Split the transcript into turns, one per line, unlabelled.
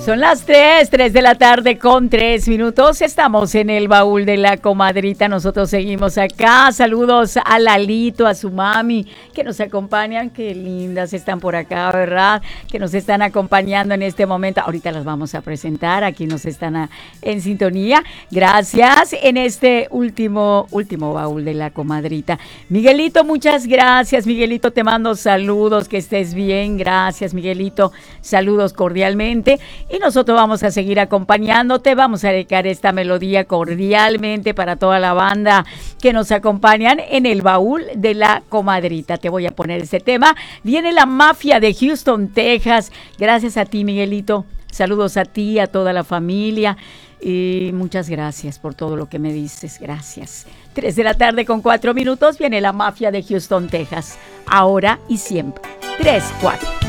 Son las 3 de la tarde con 3 minutos. Estamos en el baúl de la comadrita. Nosotros seguimos acá. Saludos a Lalito, a su mami, que nos acompañan. Qué lindas están por acá, ¿verdad? Que nos están acompañando en este momento. Ahorita las vamos a presentar. Aquí nos están en sintonía. Gracias en este último baúl de la comadrita. Miguelito, muchas gracias. Miguelito, te mando saludos. Que estés bien. Gracias, Miguelito. Saludos cordialmente. Y nosotros vamos a seguir acompañándote, vamos a dedicar esta melodía cordialmente para toda la banda que nos acompañan en el baúl de la comadrita. Te voy a poner este tema. Viene la mafia de Houston, Texas. Gracias a ti, Miguelito. Saludos a ti, a toda la familia. Y muchas gracias por todo lo que me dices. Gracias. 3 de la tarde con 4 minutos. Viene la mafia de Houston, Texas. Ahora y siempre. 3, 4.